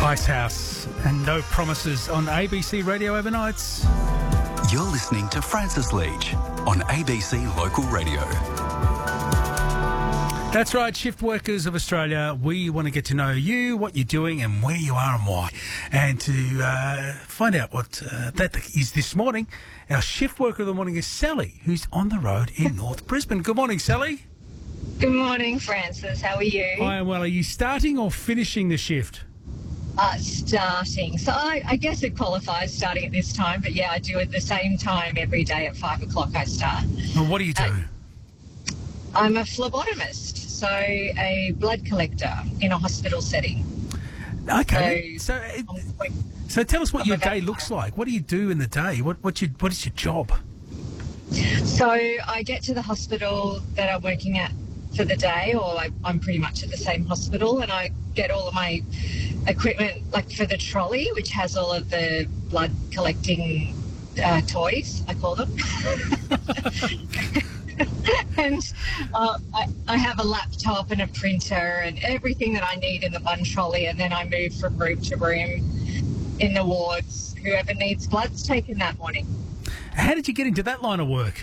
Icehouse and No Promises on ABC Radio Overnights. You're listening to Francis Leach on ABC Local Radio. That's right, shift workers of Australia. We want to get to know you, what you're doing and where you are and why. And to find out what that is this morning, our shift worker of the morning is Sally, who's on the road in North Brisbane. Good morning, Sally. Good morning, Francis. How are you? I am well. Are you starting or finishing the shift? Starting. So I guess it qualifies starting at this time, but yeah, I do it the same time every day at 5 o'clock I start. Well, what do you do? I'm a phlebotomist, so a blood collector in a hospital setting. Okay. So tell us what your day looks like. What do you do in the day? What is your job? So I get to the hospital that I'm working at for the day, or I'm pretty much at the same hospital, and I get all of my equipment, like for the trolley, which has all of the blood collecting toys, I call them. And I have a laptop and a printer and everything that I need in the one trolley, and then I move from room to room in the wards. Whoever needs blood's taken that morning. How did you get into that line of work?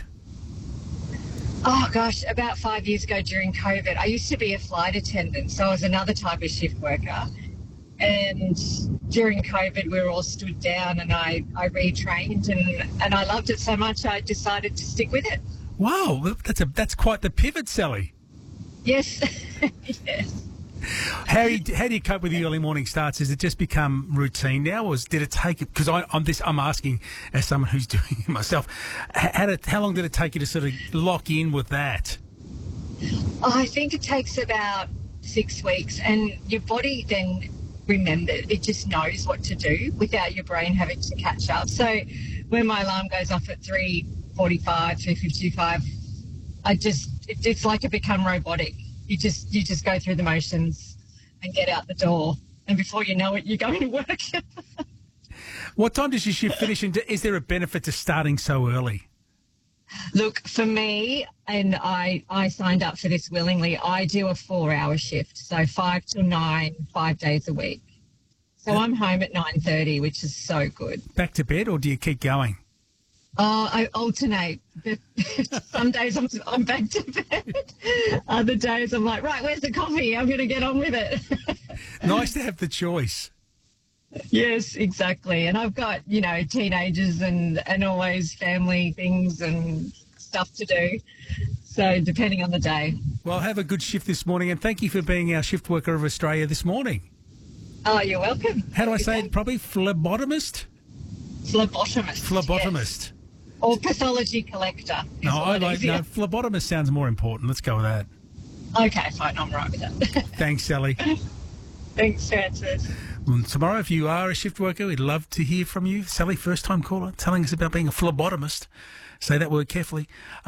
Oh, gosh, about 5 years ago during COVID, I used to be a flight attendant, so I was another type of shift worker. And during COVID, we were all stood down, and I retrained, and I loved it so much I decided to stick with it. Wow, that's quite the pivot, Sally. Yes, yes. How do you cope with the early morning starts? Has it just become routine now, or did it take it? Because I'm asking as someone who's doing it myself. How long did it take you to sort of lock in with that? I think it takes about 6 weeks, and your body then remembers. It just knows what to do without your brain having to catch up. So when my alarm goes off at 3:45, 3:55, it's like it become robotic. You just go through the motions and get out the door, and before you know it, you're going to work. What time does your shift finish, and is there a benefit to starting so early? Look, for me, and I signed up for this willingly, I do a 4-hour shift, so 5 till 9, 5 days a week. So I'm home at 9:30, which is so good. Back to bed, or do you keep going? I alternate. Some days I'm back to bed. Other days I'm like, right, where's the coffee? I'm going to get on with it. Nice to have the choice. Yes, exactly. And I've got, teenagers and always family things and stuff to do. So depending on the day. Well, have a good shift this morning, and thank you for being our shift worker of Australia this morning. Oh, you're welcome. How do I say it properly? Phlebotomist? Phlebotomist. Phlebotomist. Yes. Or pathology collector. No, phlebotomist sounds more important. Let's go with that. Okay, fine. I'm right with that. Thanks, Sally. Thanks, Francis. Tomorrow, if you are a shift worker, we'd love to hear from you. Sally, first-time caller, telling us about being a phlebotomist. Say that word carefully.